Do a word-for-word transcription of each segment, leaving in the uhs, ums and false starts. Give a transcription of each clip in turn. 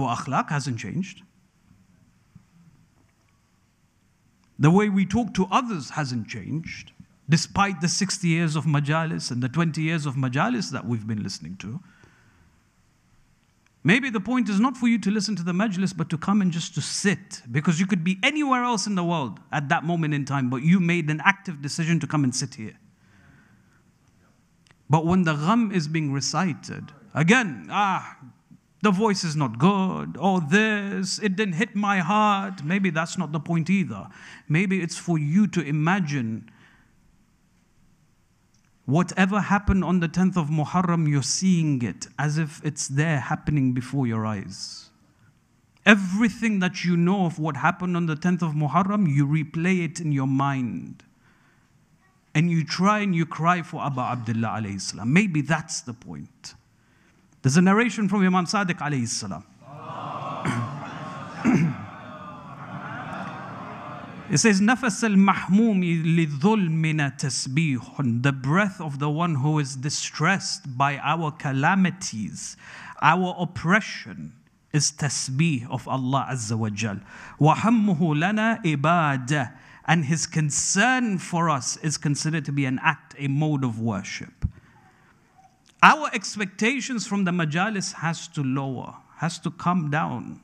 Our akhlaq hasn't changed. The way we talk to others hasn't changed, despite the sixty years of majalis and the twenty years of majalis that we've been listening to. Maybe the point is not for you to listen to the majlis, but to come and just to sit, because you could be anywhere else in the world at that moment in time, but you made an active decision to come and sit here. But when the gham is being recited, again, ah, the voice is not good, or this, it didn't hit my heart. Maybe that's not the point either. Maybe it's for you to imagine whatever happened on the tenth of Muharram, you're seeing it as if it's there happening before your eyes. Everything that you know of what happened on the tenth of Muharram, you replay it in your mind. And you try and you cry for Abu Abdullah alayhi salam. Maybe that's the point. There's a narration from Imam Sadiq alayhi salam. It says, نَفَسَ الْمَحْمُومِ لِظُلْمِنَا تَسْبِيحٌ. The breath of the one who is distressed by our calamities, our oppression, is tasbih of Allah Azza wa Jal. وَحَمُّهُ لَنَا إِبَادَةٌ. And his concern for us is considered to be an act, a mode of worship. Our expectations from the majalis has to lower, has to come down.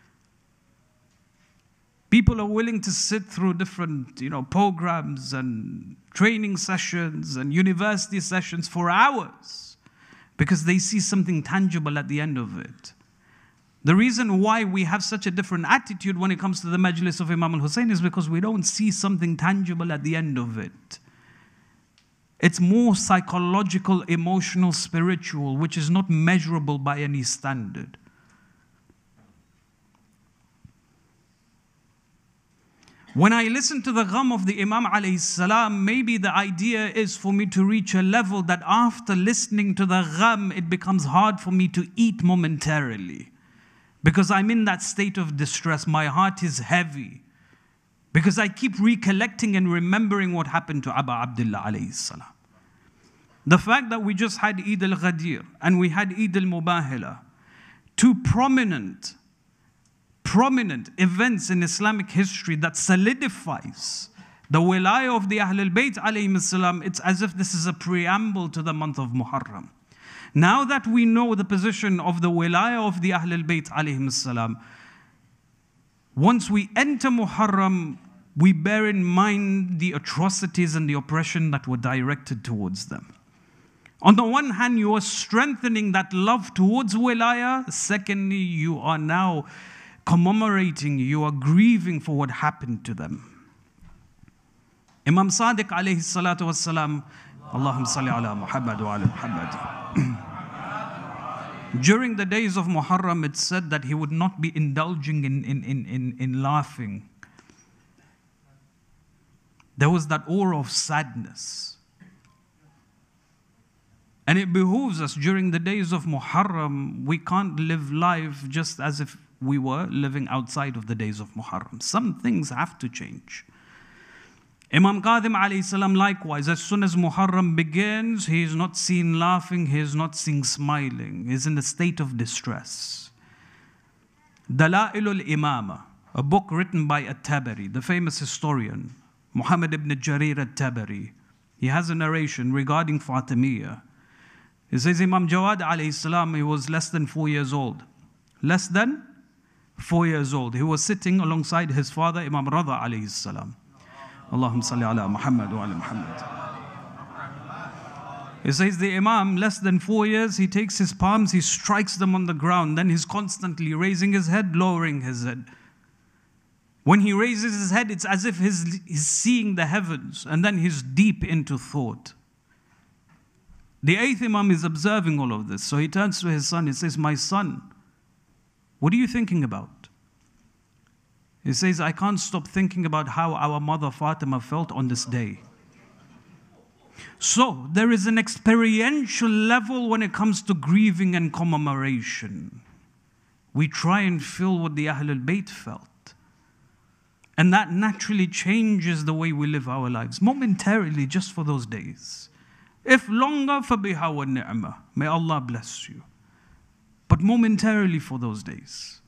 People are willing to sit through different, you know, programs and training sessions and university sessions for hours because they see something tangible at the end of it. The reason why we have such a different attitude when it comes to the majlis of Imam al-Hussein is because we don't see something tangible at the end of it. It's more psychological, emotional, spiritual, which is not measurable by any standard. When I listen to the gham of the Imam alayhi salam, maybe the idea is for me to reach a level that after listening to the gham, it becomes hard for me to eat momentarily. Because I'm in that state of distress, my heart is heavy. Because I keep recollecting and remembering what happened to Abu Abdullah alayhi salam. The fact that we just had Eid al-Ghadir and we had Eid al-Mubahila, two prominent, prominent events in Islamic history that solidifies the wilayah of the Ahlul Bayt alayhim salam, it's as if this is a preamble to the month of Muharram. Now that we know the position of the wilayah of the Ahlul Bayt alayhim salam, once we enter Muharram, we bear in mind the atrocities and the oppression that were directed towards them. On the one hand, you are strengthening that love towards wilayah. Secondly, you are now commemorating, you are grieving for what happened to them. Imam Sadiq alayhi salatu wassalam, Allahumma salli ala Muhammad wa ala Muhammad. During the days of Muharram, it said that he would not be indulging in, in, in, in, in laughing. There was that aura of sadness. And it behooves us during the days of Muharram, we can't live life just as if we were living outside of the days of Muharram. Some things have to change. Imam Qadim alayhi salam likewise, as soon as Muharram begins, he is not seen laughing, he is not seen smiling. He is in a state of distress. Dala'ilul Imama, a book written by At-Tabari, the famous historian, Muhammad ibn Jarir At-Tabari. He has a narration regarding Fatimiyya. He says Imam Jawad alayhi salam, he was less than four years old. Less than four years old. He was sitting alongside his father, Imam Rada alayhi salam. Allahumma salli ala Muhammad wa ala Muhammad. He says the Imam, less than four years, he takes his palms, he strikes them on the ground, then he's constantly raising his head, lowering his head. When he raises his head, it's as if he's, he's seeing the heavens, and then he's deep into thought. The eighth Imam is observing all of this, so he turns to his son, he says, my son, what are you thinking about? He says, I can't stop thinking about how our mother Fatima felt on this day. So, there is an experiential level when it comes to grieving and commemoration. We try and feel what the Ahlul Bayt felt. And that naturally changes the way we live our lives, momentarily, just for those days. If longer, فَبِهَا وَالنِّعْمَةِ. May Allah bless you. But momentarily for those days.